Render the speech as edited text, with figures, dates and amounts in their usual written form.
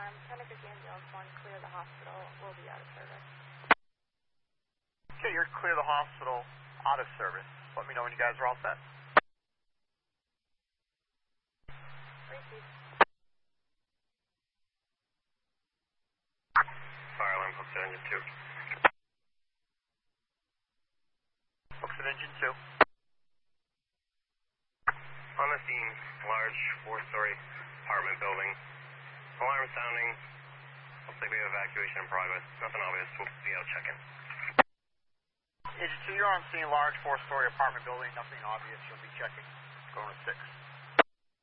Seneca Ambulance 1, clear the hospital. We'll be out of service. Okay, you're clear the hospital, out of service. Let me know when you guys are all set. Receive. Fire alarm, hooks at engine 2. Hooks at engine 2. On the scene, large 4-story apartment building. Alarm sounding. Looks like we have evacuation in progress. Nothing obvious. We'll be out checking. Engine 2, you're on scene, large 4-story apartment building. Nothing obvious. You'll be checking. Going to 6.